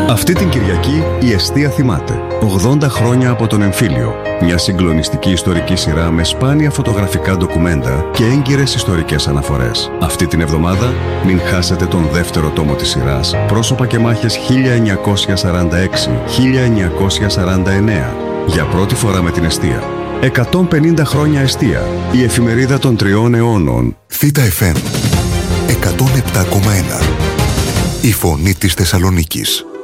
Αυτή την Κυριακή η Εστία θυμάται 80 χρόνια από τον εμφύλιο. Μια συγκλονιστική ιστορική σειρά με σπάνια φωτογραφικά ντοκουμέντα και έγκυρες ιστορικές αναφορές. Αυτή την εβδομάδα μην χάσετε τον δεύτερο τόμο της σειράς «Πρόσωπα και μάχες 1946-1949». Για πρώτη φορά με την Εστία. 150 χρόνια Εστία. Η εφημερίδα των 3 αιώνων. Θήτα FM 107,1. Η φωνή της Θεσσαλονίκης.